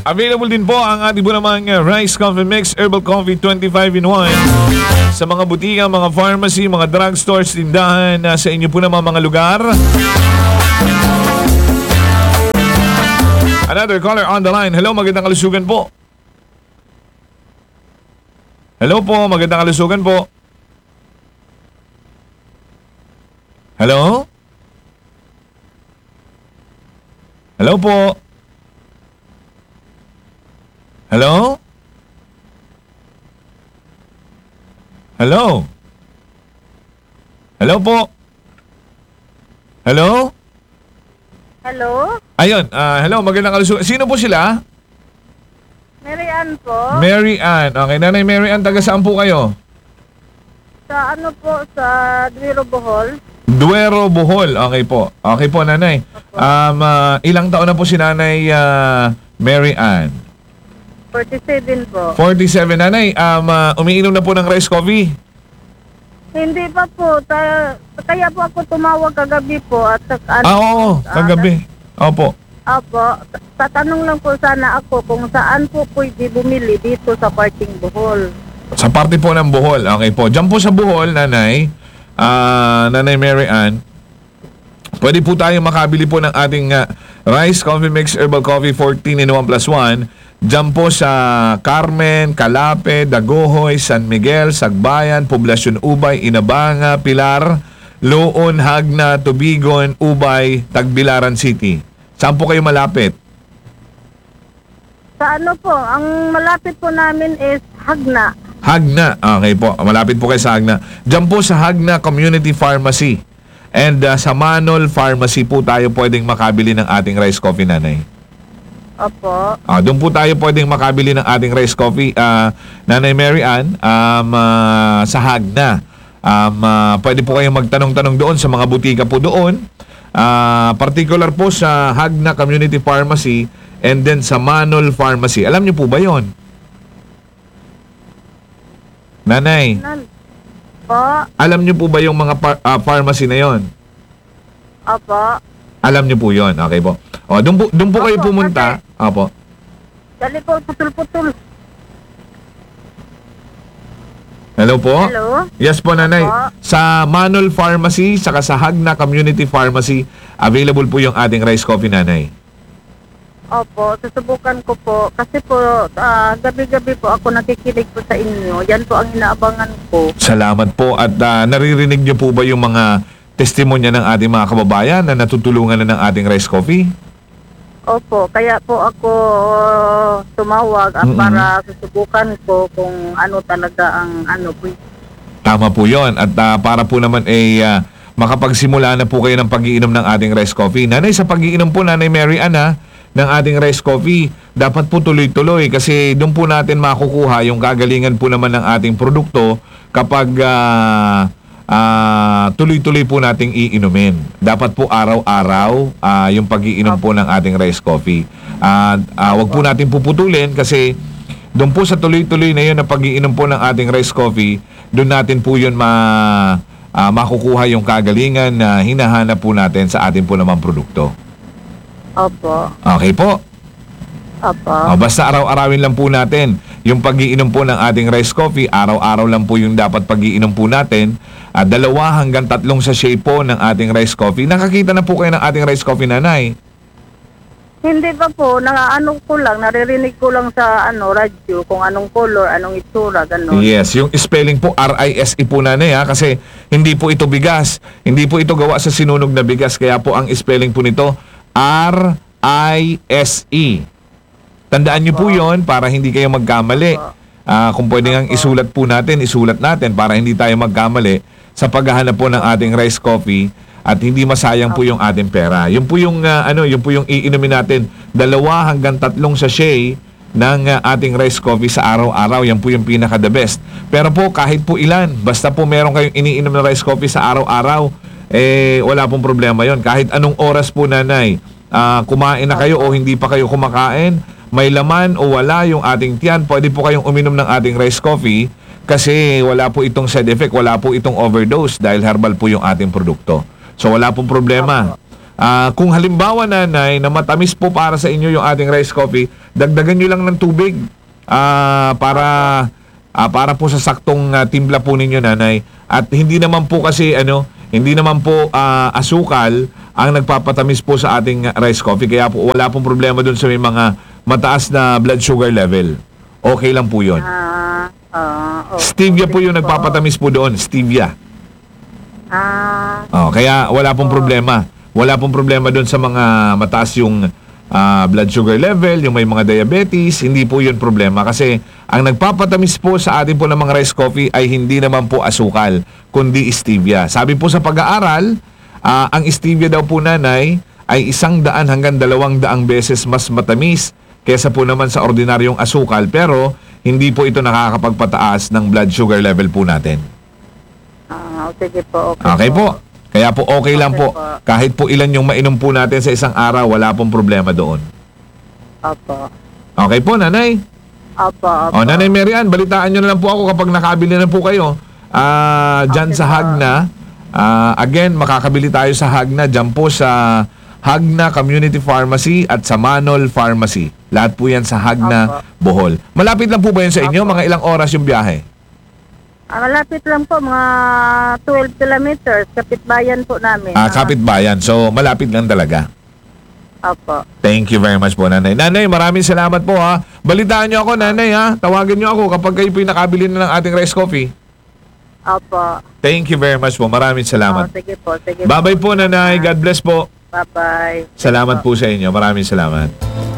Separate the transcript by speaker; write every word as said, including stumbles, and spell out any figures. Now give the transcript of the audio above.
Speaker 1: available din po ang ating po namang uh, Rice Coffee Mix Herbal Coffee twenty-five in one sa mga butika, mga pharmacy, mga drugstores, tindahan uh, sa inyo po namang mga lugar. Another caller on the line. Hello, magandang kalusugan po. Hello po, magandang kalusugan po. Hello? Hello po. Hello? Hello? Hello po? Hello?
Speaker 2: Hello?
Speaker 1: Ayun, ah, hello, magandang kalusugan. Sino po sila?
Speaker 2: Mary Ann po.
Speaker 1: Mary Ann. Okay, Nanay Mary Ann, taga saan po kayo?
Speaker 2: Sa ano po, sa Duero, Bohol.
Speaker 1: Duero, Bohol. Okay po. Okay po, Nanay. Um, ah, ilang taon na po si Nanay ah, Mary Ann?
Speaker 2: forty-seven po.
Speaker 1: forty-seven, Nanay. Um, ah, umiinom na po ng rice coffee?
Speaker 2: Hindi pa po. Ta- kaya po ako tumawag kagabi po. At ano,
Speaker 1: Ah, oo. Kagabi. Opo.
Speaker 2: Apo, tatanong lang po sana ako kung saan po pwede bumili dito sa Parting Bohol.
Speaker 1: Sa parte po ng Bohol. Okay po. Diyan po sa Bohol, Nanay, ah, Nanay Mary Ann, pwede po tayo makabili po ng ating uh, Rice Coffee Mix Herbal Coffee fourteen in one plus one. Diyan po sa Carmen, Calape, Dagohoy, San Miguel, Sagbayan, Poblacion Ubay, Inabanga, Pilar, Loon, Hagna, Tubigon, Ubay, Tagbilaran City. Saan po kayo malapit?
Speaker 2: Sa ano po, ang malapit po namin is Hagna.
Speaker 1: Hagna. Okay po. Malapit po kayo sa Hagna. Diyan po sa Hagna Community Pharmacy. And uh, sa Manol Pharmacy po tayo pwedeng makabili ng ating rice coffee, Nanay.
Speaker 2: Opo.
Speaker 1: Ah, doon po tayo pwedeng makabili ng ating rice coffee, uh, Nanay Mary Ann, um, uh, sa Hagna. Um, uh, pwede po kayong magtanong-tanong doon sa mga butika po doon. Uh, particular po sa Hagna Community Pharmacy and then sa Manol Pharmacy. Alam niyo po ba yon? Nanay,
Speaker 2: Nan po.
Speaker 1: alam niyo po ba yung mga par- uh, pharmacy na yon?
Speaker 2: Opo.
Speaker 1: Alam niyo po yon. Okay po. O, doon po, doon po kayo
Speaker 2: Opo,
Speaker 1: pumunta. Opo.
Speaker 2: Dali po, putol-putol.
Speaker 1: Hello po?
Speaker 2: Hello?
Speaker 1: Yes po, Nanay.
Speaker 2: Opo.
Speaker 1: Sa Manol Pharmacy, saka sa Hagna Community Pharmacy, available po yung ating rice coffee, Nanay.
Speaker 2: Opo, susubukan ko po. Kasi po, ah, gabi-gabi po ako nakikinig po sa inyo. Yan po ang inaabangan ko.
Speaker 1: Salamat po. At ah, naririnig niyo po ba yung mga testimonya ng ating mga kababayan na natutulungan na ng ating rice coffee?
Speaker 2: Opo, kaya po ako uh, tumawag at
Speaker 1: Mm-mm.
Speaker 2: para susubukan ko kung ano talaga ang ano po.
Speaker 1: Tama po yon. At ah, para po naman ay ah, makapagsimula na po kayo ng pag-iinom ng ating rice coffee. Nanay, sa pag-iinom po, Nanay Mary Ann, ha, ng ating rice coffee, dapat po tuloy-tuloy kasi doon po natin makukuha yung kagalingan po naman ng ating produkto kapag ah, ah, tuloy-tuloy po nating iinumin. Dapat po araw-araw ah, yung pag-iinom po ng ating rice coffee. At ah, wag po natin puputulin kasi doon po sa tuloy-tuloy na yun na pag-iinom po ng ating rice coffee, doon natin po yun ma, ah, makukuha yung kagalingan na hinahanap po natin sa ating po namang produkto.
Speaker 2: Opo,
Speaker 1: Okay po?
Speaker 2: opo.
Speaker 1: O, basta araw-arawin lang po natin yung pag-iinom po ng ating rice coffee. Araw-araw lang po yung dapat pag-iinom po natin. At dalawa hanggang tatlong sachet po ng ating rice coffee. Nakakita na po kayo ng ating rice coffee, Nanay?
Speaker 2: Hindi pa po, nakaano ko lang, naririnig ko lang sa ano radyo kung anong color, anong itsura, gano'n.
Speaker 1: Yes, yung spelling po R I S E po, Nanay, ha? Kasi hindi po ito bigas. Hindi po ito gawa sa sinunog na bigas. Kaya po ang spelling po nito R I S E. Tandaan niyo po yon para hindi kayo magkamali. Ah, kung pwede ngang isulat po natin, isulat natin para hindi tayo magkamali sa paghahanap po ng ating rice coffee at hindi masayang po yung ating pera. Yun po yung ah, ano, yun po yung iinumin natin, dalawa hanggang tatlong sachet ng ah, ating rice coffee sa araw-araw. Yan po yung pinaka the best. Pero po kahit po ilan, basta po meron kayong iniinom na rice coffee sa araw-araw, eh wala pong problema yon. Kahit anong oras po, Nanay, ah, kumain na kayo o hindi pa kayo kumakain, may laman o wala yung ating tiyan, pwede po kayong uminom ng ating rice coffee kasi wala po itong side effect, wala po itong overdose dahil herbal po yung ating produkto. So wala pong problema. Ah, kung halimbawa, nanay, na matamis po para sa inyo yung ating rice coffee, dagdagan nyo lang ng tubig ah, para ah, para po sa saktong ah, timpla po ninyo, nanay. At hindi naman po kasi ano, hindi naman po ah, asukal ang nagpapatamis po sa ating rice coffee. Kaya po wala pong problema dun sa may mga mataas na blood sugar level. Okay lang po yun.
Speaker 2: Ah, ah, opo,
Speaker 1: Stevia po
Speaker 2: sige
Speaker 1: yung nagpapatamis po doon. Stevia.
Speaker 2: Ah,
Speaker 1: Oh, kaya wala pong problema. Wala pong problema doon sa mga mataas yung ah, blood sugar level, yung may mga diabetes, hindi po yun problema. Kasi ang nagpapatamis po sa atin po ng mga rice coffee ay hindi naman po asukal, kundi stevia. Sabi po sa pag-aaral, ah, ang stevia daw po, nanay, ay isang daan hanggang dalawang daang beses mas matamis kesa po naman sa ordinaryong asukal, pero hindi po ito nakakapagpataas ng blood sugar level po natin.
Speaker 2: ah, sige po, okay,
Speaker 1: Okay po. Kaya po okay lang
Speaker 2: Okay
Speaker 1: po.
Speaker 2: po.
Speaker 1: Kahit po ilan yung mainom po natin sa isang araw, wala pong problema doon.
Speaker 2: Opo.
Speaker 1: Okay po, nanay.
Speaker 2: Opo, opo.
Speaker 1: O, nanay Mary Ann, balitaan nyo na lang po ako kapag nakabili na po kayo. Ah, dyan
Speaker 2: Okay
Speaker 1: sa
Speaker 2: po.
Speaker 1: Hagna. Ah, again, makakabili tayo sa Hagna. Dyan po sa Hagna Community Pharmacy at sa Manol Pharmacy. Lahat po yan sa Hagna, Bohol. Malapit lang po ba yun sa inyo?
Speaker 2: Opo.
Speaker 1: Mga ilang oras yung biyahe?
Speaker 2: Ah, malapit lang po, mga twelve kilometers, kapitbayan po namin.
Speaker 1: Ah, kapitbayan. So, malapit lang talaga.
Speaker 2: Opo.
Speaker 1: Thank you very much po, nanay. Nanay, maraming salamat po, ha. Balitaan nyo ako, nanay, ha. Tawagan nyo ako kapag kayo po yung nakabili na ng ating rice coffee.
Speaker 2: Opo.
Speaker 1: Thank you very much po. Maraming
Speaker 2: Oh,
Speaker 1: salamat.
Speaker 2: sige po, sige
Speaker 1: Bye-bye
Speaker 2: po.
Speaker 1: po, nanay. God bless po.
Speaker 2: Bye-bye.
Speaker 1: Salamat po sa inyo. Maraming salamat.